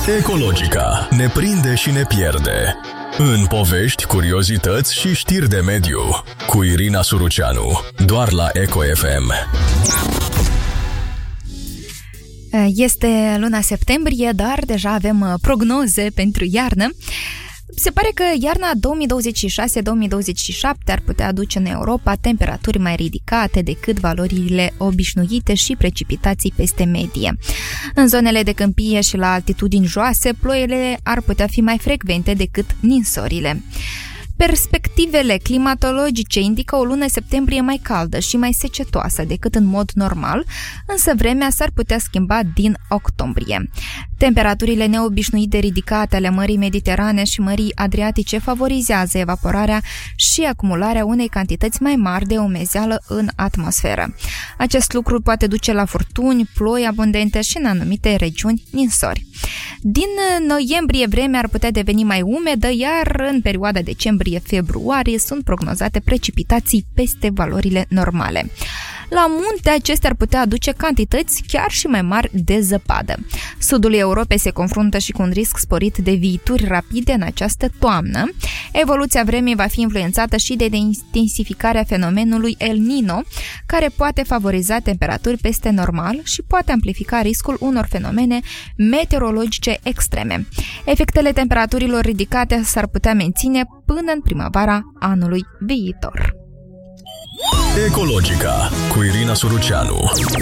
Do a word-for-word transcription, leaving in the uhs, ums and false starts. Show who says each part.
Speaker 1: Ecologica ne prinde și ne pierde. În povești, curiozități și știri de mediu. Cu Irina Suruceanu. Doar la Eco F M.
Speaker 2: Este luna septembrie, dar deja avem prognoze pentru iarnă. Se pare că iarna două mii douăzeci și șase două mii douăzeci și șapte ar putea aduce în Europa temperaturi mai ridicate decât valorile obișnuite și precipitații peste medie. În zonele de câmpie și la altitudini joase, ploile ar putea fi mai frecvente decât ninsorile. Perspectivele climatologice indică o lună septembrie mai caldă și mai secetoasă decât în mod normal, însă vremea s-ar putea schimba din octombrie. Temperaturile neobișnuite ridicate ale Mării Mediterane și Mării Adriatice favorizează evaporarea și acumularea unei cantități mai mari de umezeală în atmosferă. Acest lucru poate duce la furtuni, ploi abundente și în anumite regiuni ninsori. Din noiembrie vremea ar putea deveni mai umedă, iar în perioada decembrie-februarie sunt prognozate precipitații peste valorile normale. La munte, acestea ar putea aduce cantități chiar și mai mari de zăpadă. Sudul Europei se confruntă și cu un risc sporit de viituri rapide în această toamnă. Evoluția vremii va fi influențată și de intensificarea fenomenului El Niño, care poate favoriza temperaturi peste normal și poate amplifica riscul unor fenomene meteorologice extreme. Efectele temperaturilor ridicate s-ar putea menține până în primăvara anului viitor.
Speaker 1: Ecologica cu Irina Suruceanu